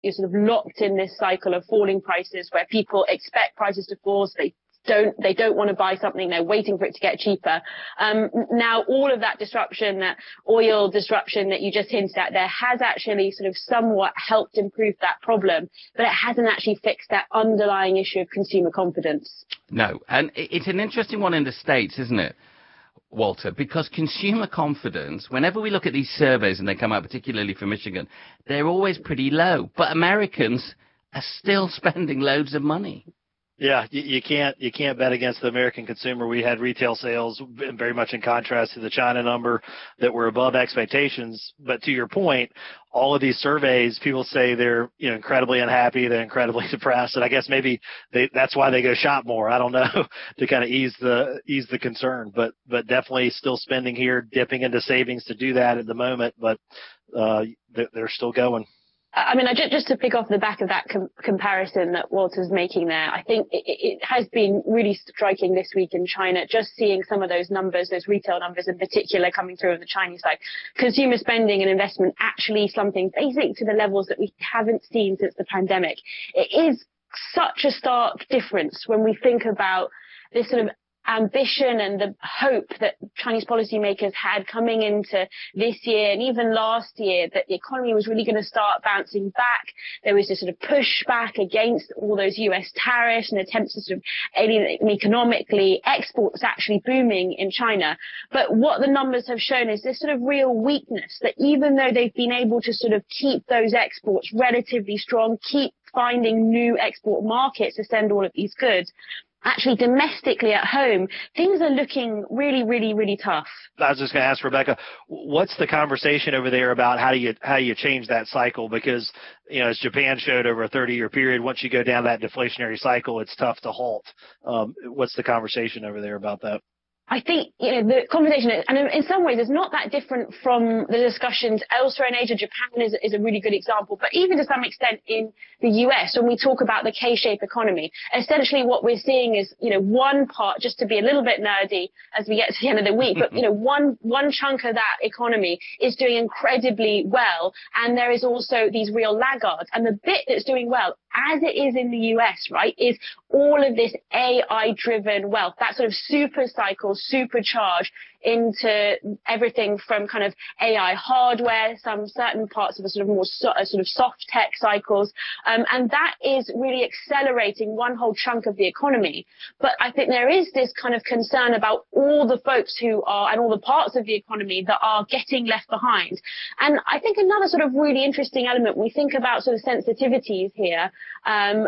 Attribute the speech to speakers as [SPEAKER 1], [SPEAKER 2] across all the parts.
[SPEAKER 1] you're sort of locked in this cycle of falling prices where people expect prices to fall, so they don't want to buy something, they're waiting for it to get cheaper. Now all of that disruption, that oil disruption that you just hinted at there, has actually sort of somewhat helped improve that problem, but it hasn't actually fixed that underlying issue of consumer confidence.
[SPEAKER 2] No, and it's an interesting one in the States, isn't it, Walter? Because consumer confidence, whenever we look at these surveys and they come out, particularly for Michigan, they're always pretty low, but Americans are still spending loads of money.
[SPEAKER 3] Yeah, you can't bet against the American consumer. We had retail sales very much in contrast to the China number that were above expectations. But to your point, all of these surveys, people say they're incredibly unhappy, they're incredibly depressed, and I guess maybe that's why they go shop more. I don't know, to kind of ease the concern. But definitely still spending here, dipping into savings to do that at the moment. But they're still going.
[SPEAKER 1] I mean, just to pick off the back of that comparison that Walter's making there, I think it has been really striking this week in China, just seeing some of those numbers, those retail numbers in particular coming through on the Chinese side. Consumer spending and investment actually slumping basically to the levels that we haven't seen since the pandemic. It is such a stark difference when we think about this sort of ambition and the hope that Chinese policymakers had coming into this year and even last year that the economy was really going to start bouncing back. There was this sort of pushback against all those US tariffs and attempts to sort of alienate them economically, exports actually booming in China. But what the numbers have shown is this sort of real weakness, that even though they've been able to sort of keep those exports relatively strong, keep finding new export markets to send all of these goods, actually domestically at home, things are looking really, really, really tough.
[SPEAKER 3] I was just going to ask Rebecca, what's the conversation over there about how you change that cycle? Because, as Japan showed over a 30-year period, once you go down that deflationary cycle, it's tough to halt. What's the conversation over there about that?
[SPEAKER 1] I think, the conversation, and in some ways, is not that different from the discussions elsewhere in Asia. Japan is a really good example, but even to some extent in the US, when we talk about the K-shaped economy, essentially what we're seeing is, one part, just to be a little bit nerdy as we get to the end of the week, but, one chunk of that economy is doing incredibly well, and there is also these real laggards. And the bit that's doing well, as it is in the US, right, is all of this AI-driven wealth, that sort of super cycle, supercharged into everything from kind of AI hardware, some certain parts of a sort of more sort of soft tech cycles, and that is really accelerating one whole chunk of the economy. But I think there is this kind of concern about all the folks who are, and all the parts of the economy that are getting left behind. And I think another sort of really interesting element, we think about sort of sensitivities here, and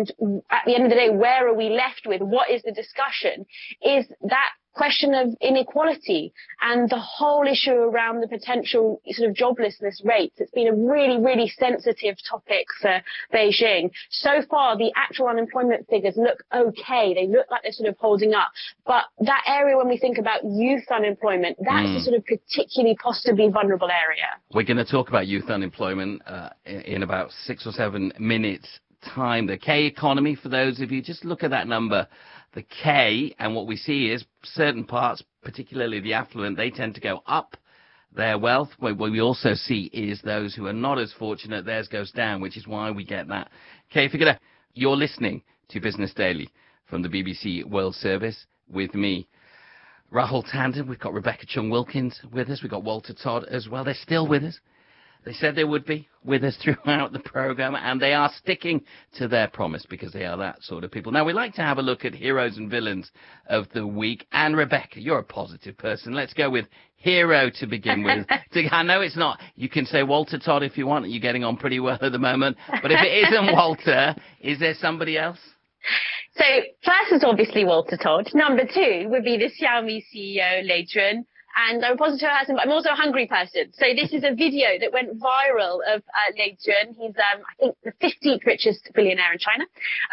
[SPEAKER 1] at the end of the day, where are we left with? What is the discussion? Is that question of inequality and the whole issue around the potential sort of joblessness rates. It's been a really, really sensitive topic for Beijing. So far, the actual unemployment figures look okay. They look like they're sort of holding up. But that area, when we think about youth unemployment, that's a sort of particularly possibly vulnerable area.
[SPEAKER 2] We're going to talk about youth unemployment in about 6 or 7 minutes' time. The K economy, for those of you, just look at that number. The K, and what we see is certain parts, particularly the affluent, they tend to go up their wealth. What we also see is those who are not as fortunate, theirs goes down, which is why we get that K figure. You're listening to Business Daily from the BBC World Service with me, Rahul Tandon. We've got Rebecca Chung-Wilkins with us. We've got Walter Todd as well. They're still with us. They said they would be with us throughout the programme, and they are sticking to their promise because they are that sort of people. Now, we like to have a look at heroes and villains of the week. And, Rebecca, you're a positive person. Let's go with hero to begin with. I know it's not. You can say Walter Todd if you want. You're getting on pretty well at the moment. But if it isn't Walter, is there somebody else?
[SPEAKER 1] So, first is obviously Walter Todd. Number 2 would be the Xiaomi CEO, Lei Jun. And I'm a positive person, but I'm also a hungry person. So this is a video that went viral of Lei Jun. He's, I think, the 15th richest billionaire in China.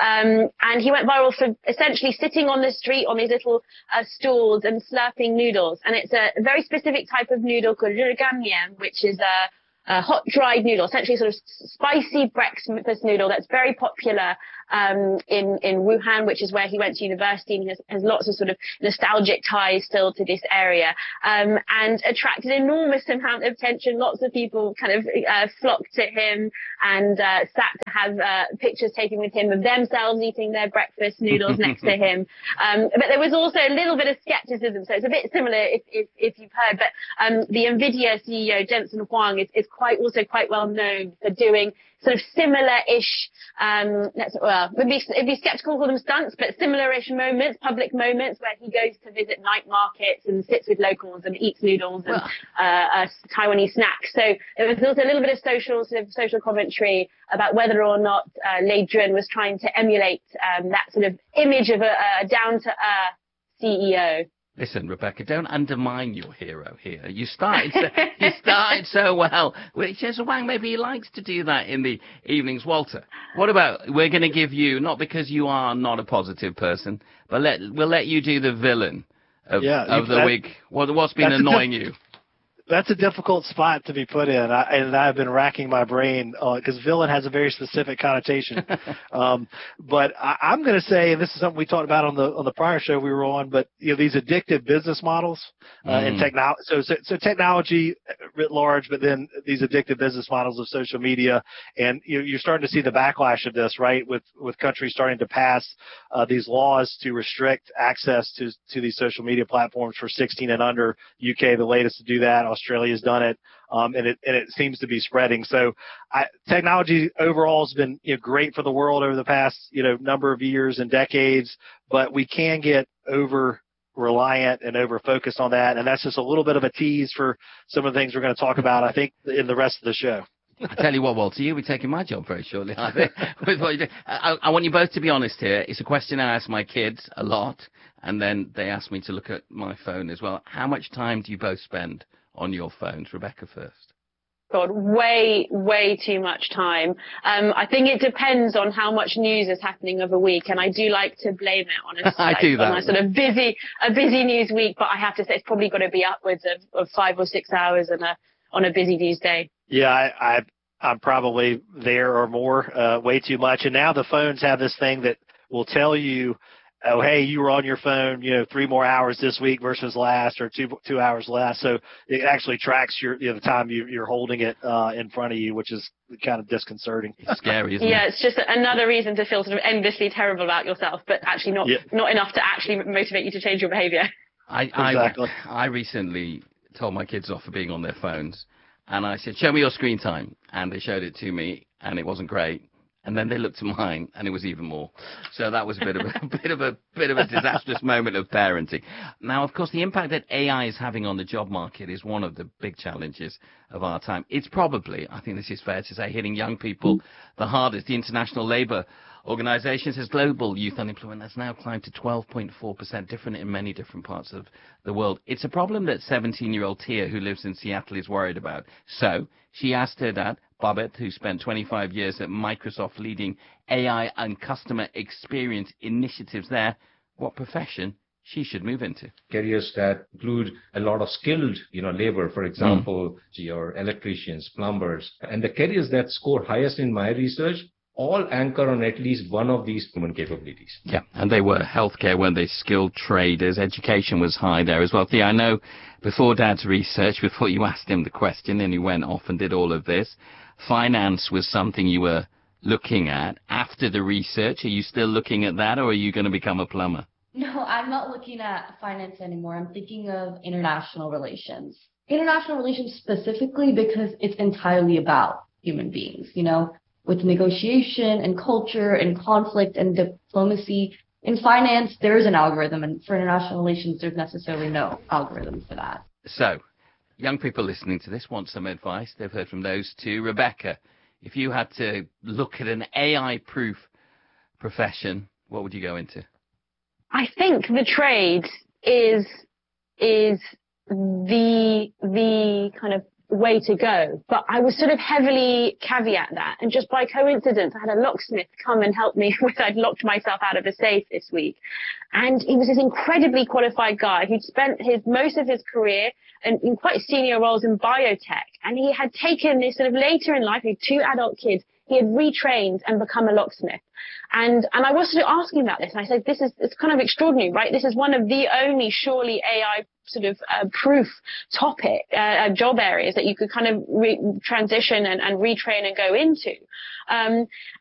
[SPEAKER 1] And he went viral for essentially sitting on the street on these little stools and slurping noodles. And it's a very specific type of noodle called 日干面, which is hot dried noodle, essentially sort of spicy breakfast noodle that's very popular in Wuhan, which is where he went to university, and he has lots of sort of nostalgic ties still to this area, and attracted an enormous amount of attention. Lots of people kind of flocked to him and sat to have pictures taken with him of themselves eating their breakfast noodles next to him. But there was also a little bit of skepticism, so it's a bit similar if you've heard. But the NVIDIA CEO Jensen Huang is quite well known for doing sort of similar-ish, it'd be skeptical to call them stunts, but similar-ish moments, public moments, where he goes to visit night markets and sits with locals and eats noodles and Taiwanese snacks. So there was also a little bit of social commentary about whether or not Lei Jun was trying to emulate that sort of image of a down-to-earth CEO.
[SPEAKER 2] Listen, Rebecca, don't undermine your hero here. You started so well. Jensen Huang, maybe he likes to do that in the evenings. Walter, what about, we're going to give you, not because you are not a positive person, but we'll let you do the villain of the week. What's been annoying you?
[SPEAKER 3] That's a difficult spot to be put in, and I've been racking my brain because villain has a very specific connotation. But I'm going to say, and this is something we talked about on the prior show we were on, but these addictive business models and technology. So technology writ large, but then these addictive business models of social media, and you're starting to see the backlash of this, right? With countries starting to pass these laws to restrict access to these social media platforms for 16 and under. UK, the latest to do that. Australia's done it, and it seems to be spreading. So technology overall has been great for the world over the past number of years and decades, but we can get over reliant and over focused on that, and that's just a little bit of a tease for some of the things we're going to talk about, I think, in the rest of the show.
[SPEAKER 2] I tell you what, Walter, you'll be taking my job very shortly. I want you both to be honest here. It's a question I ask my kids a lot, and then they ask me to look at my phone as well. How much time do you both spend on your phones? Rebecca first.
[SPEAKER 1] God, way too much time. I think it depends on how much news is happening of a week, and I do like to blame it on on a sort of busy news week. But I have to say, it's probably got to be upwards of 5 or 6 hours on a busy news day.
[SPEAKER 3] Yeah, I'm probably there or more, way too much. And now the phones have this thing that will tell you, oh, hey, you were on your phone, 3 more hours this week versus last, or two hours last. So it actually tracks the time you're holding it in front of you, which is kind of disconcerting.
[SPEAKER 2] It's scary, isn't it?
[SPEAKER 1] Yeah, it's just another reason to feel sort of endlessly terrible about yourself, but actually not enough to actually motivate you to change your behavior.
[SPEAKER 3] Exactly.
[SPEAKER 2] I recently told my kids off for being on their phones, and I said, show me your screen time. And they showed it to me, and it wasn't great. And then they looked at mine, and it was even more. So that was a bit of a disastrous moment of parenting. Now, of course, the impact that AI is having on the job market is one of the big challenges of our time. It's probably, I think this is fair to say, hitting young people the hardest. The International Labour Organization says global youth unemployment has now climbed to 12.4%, different in many different parts of the world. It's a problem that 17-year-old Tia, who lives in Seattle, is worried about. So she asked her dad, Babette, who spent 25 years at Microsoft leading AI and customer experience initiatives there, what profession she should move into.
[SPEAKER 4] Careers that include a lot of skilled, labor, for example, your electricians, plumbers, and the careers that score highest in my research all anchor on at least one of these human capabilities.
[SPEAKER 2] Yeah, and they were healthcare, weren't they? Skilled traders. Education was high there as well. Thea, I know before Dad's research, before you asked him the question and he went off and did all of this, finance was something you were looking at. After the research, are you still looking at that, or are you going to become a plumber?
[SPEAKER 5] No, I'm not looking at finance anymore. I'm thinking of international relations. International relations specifically because it's entirely about human beings, with negotiation and culture and conflict and diplomacy. In finance, there is an algorithm, and for international relations, there's necessarily no algorithm for that.
[SPEAKER 2] So, young people listening to this want some advice. They've heard from those two. Rebecca, if you had to look at an AI-proof profession, what would you go into?
[SPEAKER 1] I think the trade is the kind of way to go. But I was sort of heavily caveat that. And just by coincidence, I had a locksmith come and help me with, I'd locked myself out of a safe this week. And he was this incredibly qualified guy who'd spent most of his career in quite senior roles in biotech. And he had taken this sort of later in life, he had 2 adult kids. He had retrained and become a locksmith. And I was sort of asking about this, and I said, it's kind of extraordinary, right? This is one of the only surely AI sort of proof topic, job areas that you could kind of transition and retrain and go into.